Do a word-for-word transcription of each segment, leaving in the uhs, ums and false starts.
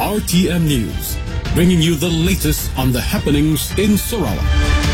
R T M News, bringing you the latest on the happenings in Sarawak.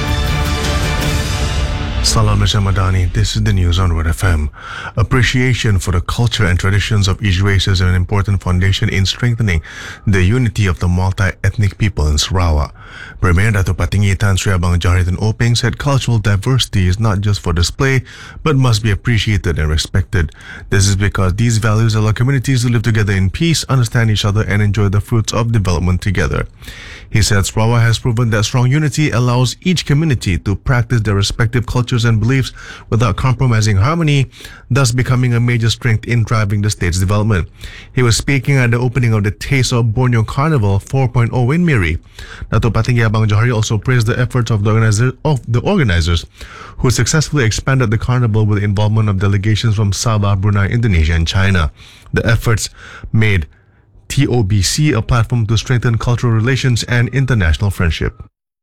Salam Madani, this is the news on Red F M. Appreciation for the culture and traditions of each race is an important foundation in strengthening the unity of the multi-ethnic people in Sarawak. Premier Dato' Patinggi Tan Sri Abang Jaharuddin Openg said cultural diversity is not just for display, but must be appreciated and respected. This is because these values allow communities to live together in peace, understand each other, and enjoy the fruits of development together. He said Sarawak has proven that strong unity allows each community to practice their respective cultures and beliefs without compromising harmony, thus becoming a major strength in driving the state's development. He was speaking at the opening of the Taste of Borneo Carnival four point oh in Miri. Dato' Patinggi Abang Johari also praised the efforts of the, organizer, of the organizers who successfully expanded the carnival with the involvement of delegations from Sabah, Brunei, Indonesia, and China. The efforts made T O B C a platform to strengthen cultural relations and international friendship.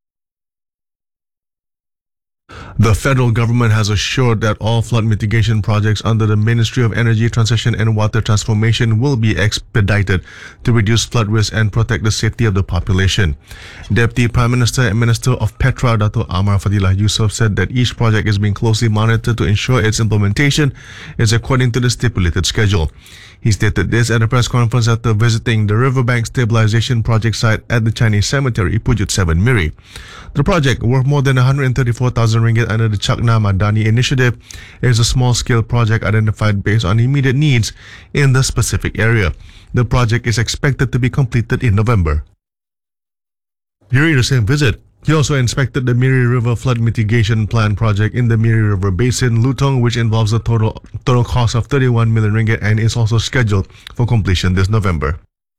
The federal government has assured that all flood mitigation projects under the Ministry of Energy Transition and Water Transformation will be expedited to reduce flood risk and protect the safety of the population. Deputy Prime Minister and Minister of Petra, Dato' Amar Fadilah Yusof, said that each project is being closely monitored to ensure its implementation is according to the stipulated schedule. He stated this at a press conference after visiting the Riverbank Stabilization Project site at the Chinese Cemetery, Pujut seven Miri. The project, worth more than one hundred thirty-four thousand ringgit under the Chakna Madani initiative, is a small-scale project identified based on immediate needs in the specific area. The project is expected to be completed in November. During the same visit, he also inspected the Miri River Flood Mitigation Plan project in the Miri River Basin, Lutong, which involves a total total cost of thirty-one million ringgit and is also scheduled for completion this November.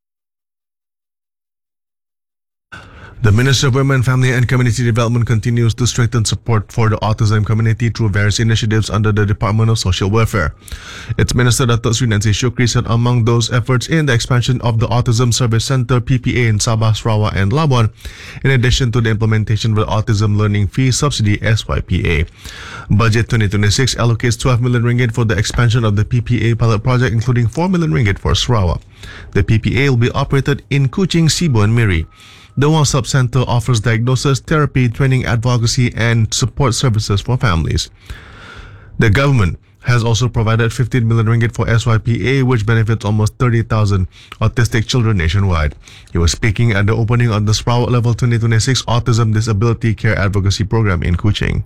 The Ministry of Women, Family and Community Development continues to strengthen support for the autism community through various initiatives under the Department of Social Welfare. Its Minister Dato' Sri Nancy Shukri said among those efforts in the expansion of the Autism Service Center P P A in Sabah, Sarawak and Labuan, in addition to the implementation of the Autism Learning Fee Subsidy S Y P A. Budget twenty twenty-six allocates twelve million ringgit for the expansion of the P P A pilot project, including four million ringgit for Sarawak. The P P A will be operated in Kuching, Sibu and Miri. The One Stop Center offers diagnosis, therapy, training, advocacy, and support services for families. The government has also provided fifteen million ringgit for S Y P A, which benefits almost thirty thousand autistic children nationwide. He was speaking at the opening of the Sarawak Level twenty twenty-six Autism Disability Care Advocacy Program in Kuching.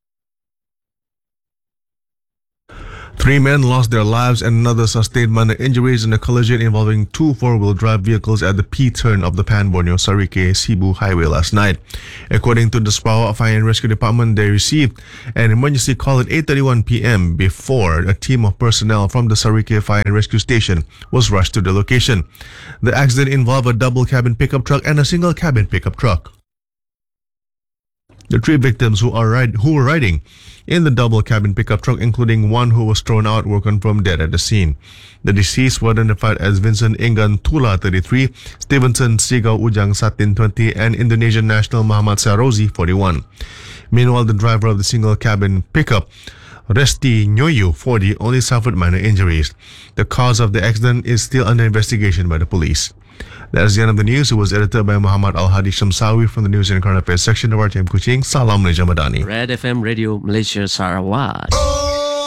Three men lost their lives and another sustained minor injuries in a collision involving two four-wheel drive vehicles at the P-turn of the Pan-Borneo Sarike Sibu Highway last night. According to the Sarawak Fire and Rescue Department, they received an emergency call at eight thirty-one p.m. before a team of personnel from the Sarike Fire and Rescue Station was rushed to the location. The accident involved a double-cabin pickup truck and a single-cabin pickup truck. The three victims who are ride, who were riding in the double cabin pickup truck, including one who was thrown out, were confirmed dead at the scene. The deceased were identified as Vincent Ingan Tula, thirty-three, Stevenson Sigau Ujang Satin, twenty, and Indonesian national Muhammad Sarozi, forty-one. Meanwhile, the driver of the single cabin pickup, Resti Nyoyu, forty, only suffered minor injuries. The cause of the accident is still under investigation by the police. That is the end of the news. It was edited by Muhammad Al-Hadi Shamsawi from the News and Current Affairs section of R T M Kuching. Salam Malaysia Madani. Red F M Radio Malaysia Sarawak.